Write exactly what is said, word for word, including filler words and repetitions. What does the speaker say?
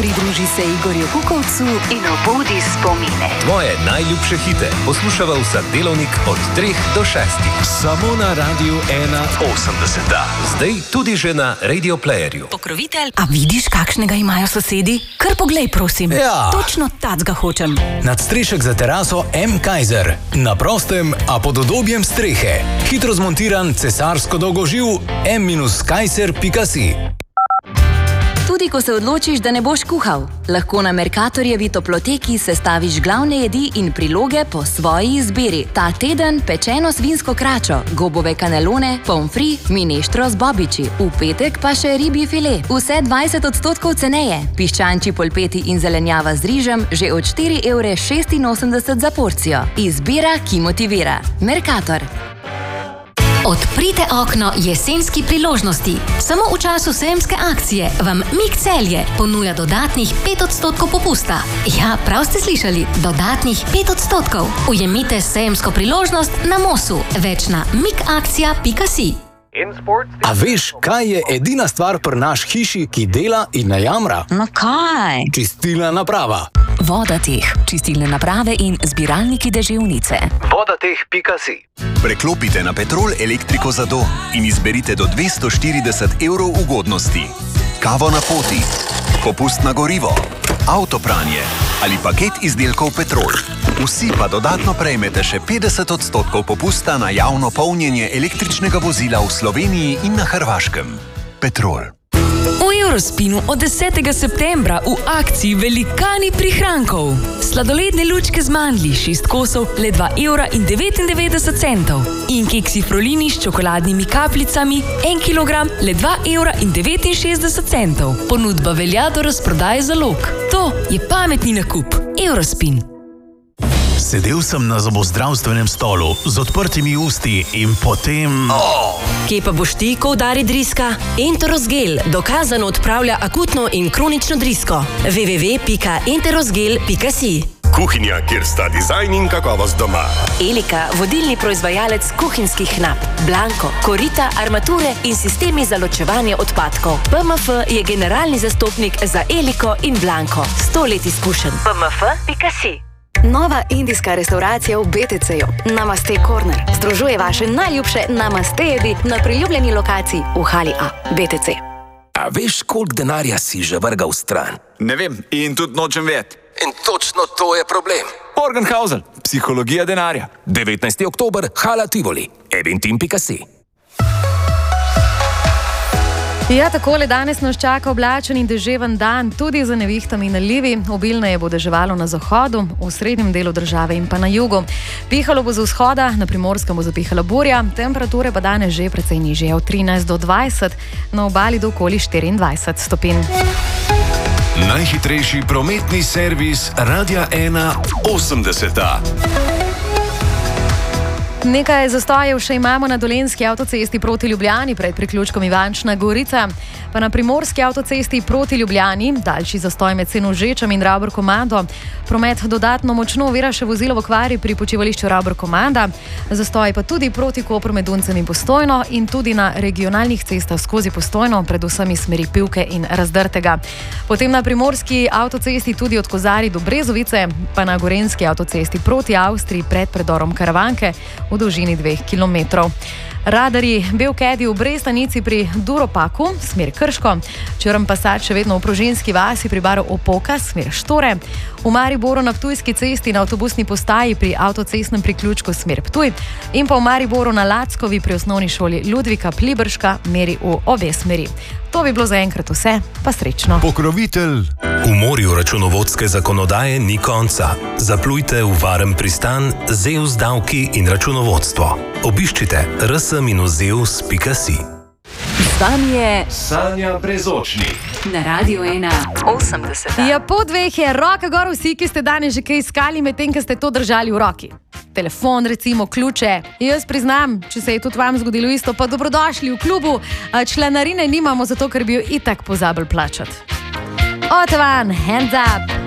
Pridruži se Igorju Kukovcu in obudi spomine. Tvoje najljubše hite poslušava vsak delovnik od treh do šestih. Samo na Radiu ena osemdeset. Zdaj tudi že na Radio Playerju. Pokrovitelj. A vidiš, kakšnega imajo sosedi? Kar poglej, prosim. Ja. Točno tacga hočem. Nadstrešek za teraso M. Kaiser. Na prostem, a pod udobjem strehe. Hitro zmontiran cesarsko dolgoživ M Kaiser pika si. Tudi ko se odločiš, da ne boš kuhal, lahko na Mercatorjevi toploteki sestaviš glavne jedi in priloge po svoji izbiri. Ta teden pečeno svinsko kračo, gobove kanelone, pomfri, mineštro z bobiči, v petek pa še ribji file. Vse dvajset odstotkov ceneje. Piščančji polpeti in zelenjava z rižem že od štiri evre šestinosemdeset za porcijo. Izbira, ki motivira. Mercator. Odprite okno jesenski priložnosti. Samo v času sejemske akcije vam Mik Celje ponuja dodatnih pet odstotkov popusta. Ja, prav ste slišali, dodatnih pet odstotkov. Ujemite sejemsko priložnost na Mosu. Več na mikakcija pika si. A veš, kaj je edina stvar pri naš hiši, ki dela in ne jamra? No kaj? Čistilna naprava. Vodateh, čistilne naprave in zbiralniki deževnice. vodateh pika si. Preklopite na Petrol elektriko za dom in izberite do dvesto štirideset evrov ugodnosti. Kavo na poti, popust na gorivo, avtopranje ali paket izdelkov Petrol. Vsi pa dodatno prejmete še petdeset odstotkov popusta na javno polnjenje električnega vozila v Sloveniji in na Hrvaškem. Petrol. V Eurospinu od desetega septembra v akciji Velikani prihrankov. Sladoledne lučke z mandlji, šest kosov, le dva evra in devetindevetdeset centov. In keksi Frolini s čokoladnimi kapljicami, en kilogram, le dva evra in devetinšestdeset centov. Ponudba velja do razprodaje zalog. To je pametni nakup. Eurospin. Sedel sem na zobozdravstvenem stolu z odprtimi usti in potem... Oh. Kje pa boš ti, ko udari driska? Enterosgel dokazano odpravlja akutno in kronično drisko. w w w pika enterosgel pika si. Kuhinja, kjer sta dizajn in kakovost doma. Elika, vodilni proizvajalec kuhinjskih knap. Blanko, korita, armature in sistemi za ločevanje odpadkov. P M F je generalni zastopnik za Eliko in Blanko. Sto let izkušenj. P M F pika si. Nova indijska restauracija v B T C-ju, Namaste Corner, združuje vaše najljubše Namaste jedi na priljubljeni lokaciji v hali A, B T C. A veš, koliko denarja si že vrgal stran? Ne vem in tudi nočem vedeti. In točno to je problem. Morgenhausen, psihologija denarja. devetnajsti oktober, Hala Tivoli, eventim pika si. Ja, takole danes nas čaka oblačen in deževen dan, tudi za nevihtami in nalivi. Obilneje bo deževalo na zahodu, v srednjem delu države in pa na jugu. Pihalo bo z vzhoda, na Primorskem bo zapihala burja, temperature pa danes že precej nižje, od trinajst do dvajset, na obali do okoli štiriindvajset stopinj. Najhitrejši prometni servis Radia ena osemdeset. Nekaj zastojev še imamo na Dolenjski avtocesti proti Ljubljani pred priključkom Ivančna Gorica, pa na Primorski avtocesti proti Ljubljani, daljši zastoj med Senožečem in Ravbor Komando. Promet dodatno močno ovira še vozilo v okvari pri počivališču Ravbor Komanda, zastoj pa tudi proti Kopru med Duncem in Postojno in tudi na regionalnih cestah skozi Postojno, predvsem iz smeri Pivke in Razdrtega. Potem na Primorski avtocesti tudi od Kozarij do Brezovice, pa na Gorenjski avtocesti proti Avstriji pred predorom Karavanke v dolžini dveh kilometrov. Radarji Belkedi v Brestanici pri Duropaku, smer Krško, črn pasat še vedno v Proženski vasi pri baru Opoka, smer Štore, v Mariboru na Ptujski cesti na avtobusni postaji pri avtocestnem priključku smer Ptuj in pa v Mariboru na Lackovi pri osnovni šoli Ludvika Pliberška meri v obe smeri. To bi bilo zaenkrat vse, pa srečno. Pokrovitelj. V morju računovodske zakonodaje ni konca. Zaplujte v varen pristan Zeus davki in računovodstvo. Obiščite r s zeus pika si. Z vami je Sanja Brezočnik na Radiu ena osemdeset. Ja, po dveh je roka gor vsi, ki ste danes že kaj iskali, medtem, ko ste to držali v roki. Telefon, recimo, ključe. Jaz priznam, če se je tudi vam zgodilo isto, pa dobrodošli v klubu. Članarine nimamo zato, ker bi jo itak pozabili plačati. Otavan, hands up!